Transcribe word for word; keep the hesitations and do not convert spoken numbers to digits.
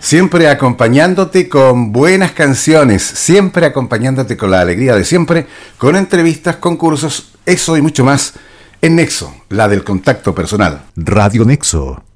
Siempre acompañándote con buenas canciones, siempre acompañándote con la alegría de siempre, con entrevistas, concursos, eso y mucho más en Nexo, la del contacto personal. Radio Nexo.